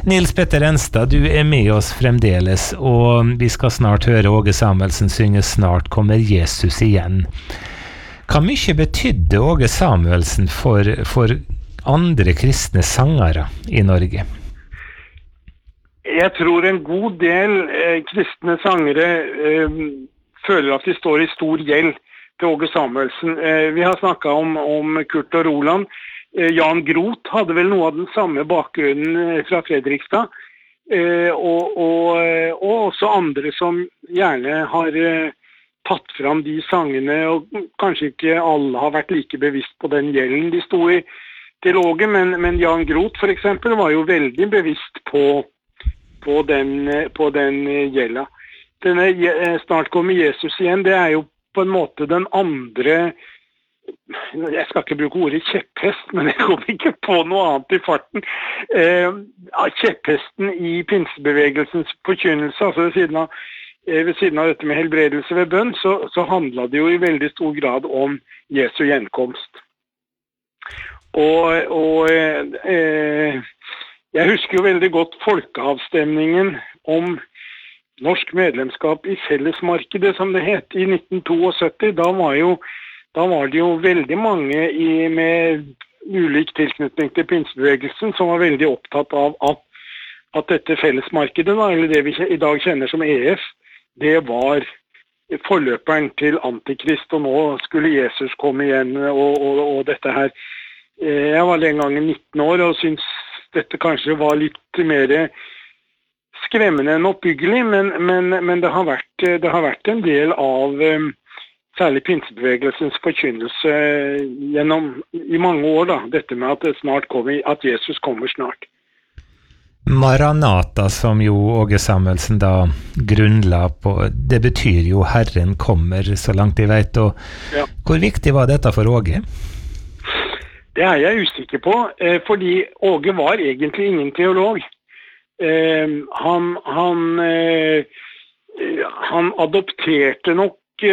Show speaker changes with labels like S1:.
S1: Nils Petter Enstad, du med oss fremdeles, og vi skal snart høre Åge Samuelsen synge «Snart kommer Jesus igjen». Hva mye betydde Åge Samuelsen for andre kristne sangere I Norge?
S2: Jeg tror en god del kristne sangere føler at de står I stor gjeld til Åge Samuelsen. Vi har snakket om Kurt og Roland. Jan Groth hadde vel noe av den samme bakgrunnen fra Fredrikstad. Og også andre som gjerne har tatt fram de sangene, og kanskje ikke alle har vært like bevisst på den gjelden de stod I til Åge, men Jan Groth for eksempel var jo veldig bevisst på den gjelda. Denne «Snart kommer Jesus igjen», det jo på en måte den andre, jeg skal ikke bruke ordet kjepphest, men jeg kommer ikke på noe annet I farten, kjepphesten I pinsebevegelsens forkynnelse, altså ved siden av dette med helbredelse ved bønn, så handlet det jo I veldig stor grad om Jesu gjenkomst. Og jeg husker jo veldig godt folkeavstemningen om norsk medlemskap I fellesmarkedet, som det het, I 1972. Da var det jo veldig mange med ulik tilknytning til pinsebevegelsen som var veldig opptatt av at dette fellesmarkedet, eller det vi I dag kjenner som EF, det var forløperen til Antikrist, og nå skulle Jesus komme igjen, og dette her. Jeg var den gangen 19 år, og synes dette kanskje var litt mer skremmende enn oppbyggelig, men det har vært en del av særlig pinsebevegelsens forkynnelse I mange år, da, dette med at Jesus kommer snart.
S1: Maranatha, som jo Åge Samuelsen da grunnla på, det betyr jo Herren kommer, så langt jeg vet, og ja. Hvor viktig var dette for Åge?
S2: Det jeg usikker på, fordi Åge var egentlig ingen teolog. Han adopterte nok